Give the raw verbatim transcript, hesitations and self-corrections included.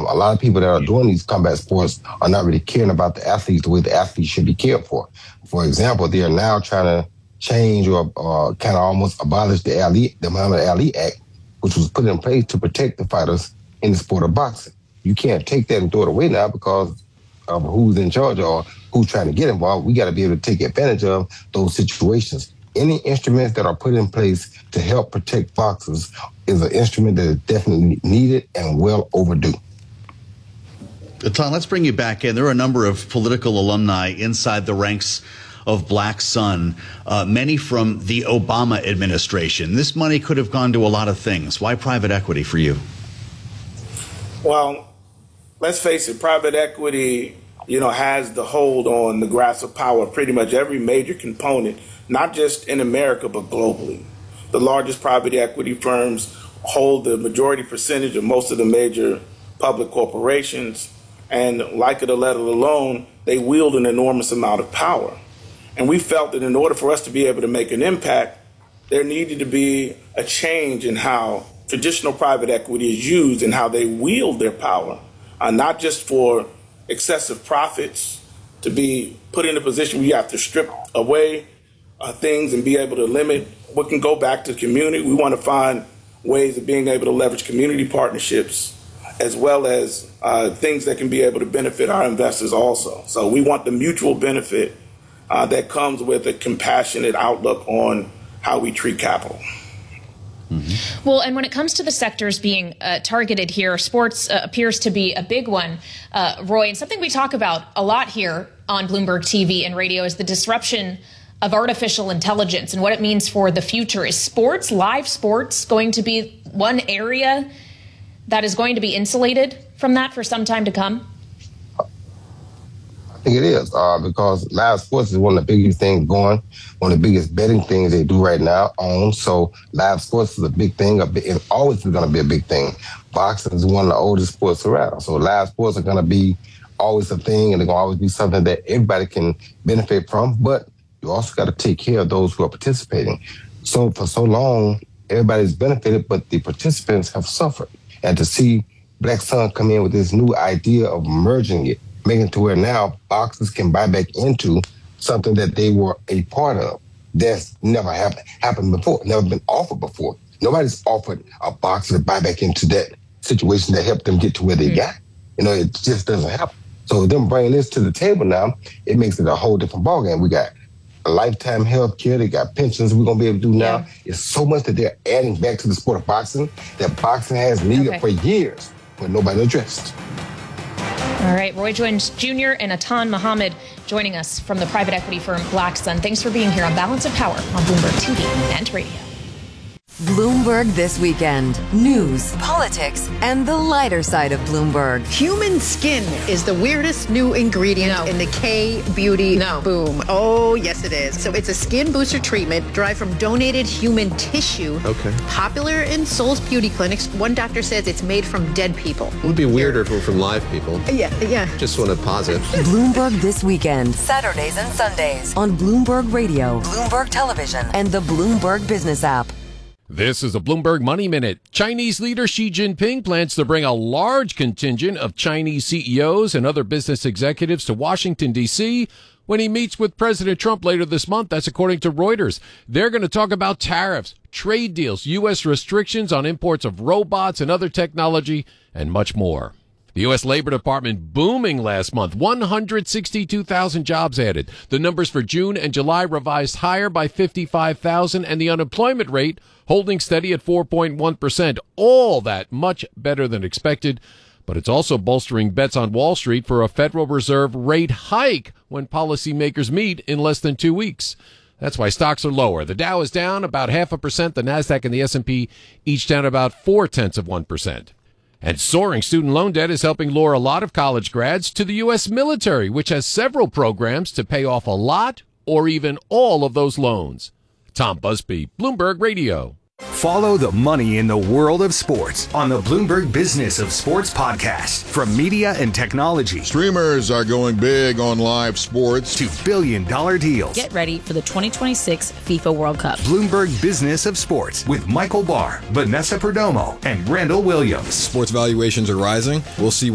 a lot of people that are doing these combat sports are not really caring about the athletes the way the athletes should be cared for. For example, they are now trying to change or uh, kind of almost abolish the Ali, the Muhammad Ali Act, which was put in place to protect the fighters in the sport of boxing. You can't take that and throw it away now because of who's in charge or who's trying to get involved. We got to be able to take advantage of those situations. Any instruments that are put in place to help protect boxers is an instrument that is definitely needed and well overdue. Tom, let's bring you back in. There are a number of political alumni inside the ranks of Black Sun, uh, many from the Obama administration. This money could have gone to a lot of things. Why private equity for you? Well, let's face it, private equity, you know, has the hold on the grasp of power, pretty much every major component, not just in America, but globally. The largest private equity firms hold the majority percentage of most of the major public corporations. And like it or let it alone, they wield an enormous amount of power. And we felt that in order for us to be able to make an impact, there needed to be a change in how traditional private equity is used and how they wield their power, uh, not just for excessive profits, to be put in a position where you have to strip away uh, things and be able to limit what can go back to the community. We want to find ways of being able to leverage community partnerships as well as uh, things that can be able to benefit our investors also. So we want the mutual benefit uh, that comes with a compassionate outlook on how we treat capital. Mm-hmm. Well, and when it comes to the sectors being uh, targeted here, sports uh, appears to be a big one, uh, Roy. And something we talk about a lot here on Bloomberg T V and radio is the disruption of artificial intelligence and what it means for the future. Is sports, live sports, going to be one area that is going to be insulated from that for some time to come? I think it is, uh, because live sports is one of the biggest things going, one of the biggest betting things they do right now on. So live sports is a big thing. A big, it's always going to be a big thing. Boxing is one of the oldest sports around. So live sports are going to be always a thing, and they're going to always be something that everybody can benefit from. But you also got to take care of those who are participating. So for so long, everybody's benefited, but the participants have suffered. And to see Black Sun come in with this new idea of merging it, making it to where now boxers can buy back into something that they were a part of. That's never happened happened before, never been offered before. Nobody's offered a boxer to buy back into that situation that helped them get to where they mm. got. You know, it just doesn't happen. So them bringing this to the table now, it makes it a whole different ballgame. We got a lifetime health care, they got pensions we're going to be able to do now. Yeah. It's so much that they're adding back to the sport of boxing that boxing has needed okay. for years, but nobody addressed. All right, Roy Jones Junior and Atan Muhammad joining us from the private equity firm Black Sun. Thanks for being here on Balance of Power on Bloomberg T V and radio. Bloomberg This Weekend. News, politics, and the lighter side of Bloomberg. Human skin is the weirdest new ingredient no. in the K-beauty no. boom. Oh, yes, it is. So it's a skin booster treatment derived from donated human tissue. Okay. Popular in Seoul's beauty clinics. One doctor says it's made from dead people. It would be weirder if it were from live people. Yeah, yeah. Just want to pause it. Bloomberg This Weekend. Saturdays and Sundays on Bloomberg Radio, Bloomberg Television, and the Bloomberg Business app. This is a Bloomberg Money Minute. Chinese leader Xi Jinping plans to bring a large contingent of Chinese C E Os and other business executives to Washington, D C when he meets with President Trump later this month. That's according to Reuters. They're going to talk about tariffs, trade deals, U S restrictions on imports of robots and other technology, and much more. The U S Labor Department booming last month, one hundred sixty-two thousand jobs added. The numbers for June and July revised higher by fifty-five thousand, and the unemployment rate holding steady at four point one percent. All that much better than expected, but it's also bolstering bets on Wall Street for a Federal Reserve rate hike when policymakers meet in less than two weeks. That's why stocks are lower. The Dow is down about half a percent. The Nasdaq and the S and P each down about four tenths of one percent. And soaring student loan debt is helping lure a lot of college grads to the U S military, which has several programs to pay off a lot or even all of those loans. Tom Busby, Bloomberg Radio. Follow the money in the world of sports on the Bloomberg Business of Sports podcast. From media and technology. Streamers are going big on live sports. To billion dollar deals. Get ready for the twenty twenty-six FIFA World Cup. Bloomberg Business of Sports with Michael Barr, Vanessa Perdomo, and Randall Williams. Sports valuations are rising. We'll see